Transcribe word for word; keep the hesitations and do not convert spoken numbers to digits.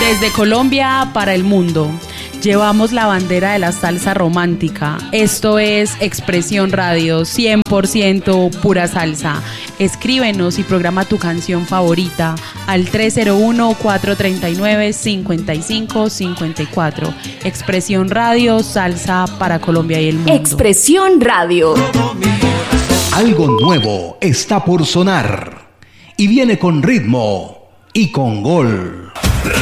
Desde Colombia para el mundo, llevamos la bandera de la salsa romántica. Esto es Expresión Radio, cien por ciento pura salsa. Escríbenos y programa tu canción favorita al tres cero uno, cuatro tres nueve, cinco cinco cinco cuatro. Expresión Radio, salsa para Colombia y el mundo. Expresión Radio. Algo nuevo está por sonar y viene con ritmo y con gol.